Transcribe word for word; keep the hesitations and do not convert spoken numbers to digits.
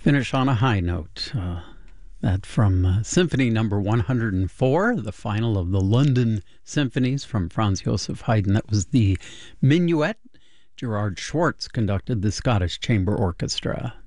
Finish on a high note. Uh, that from uh, Symphony Number one hundred four, the final of the London Symphonies from Franz Joseph Haydn. That was the Minuet. Gerard Schwartz conducted the Scottish Chamber Orchestra.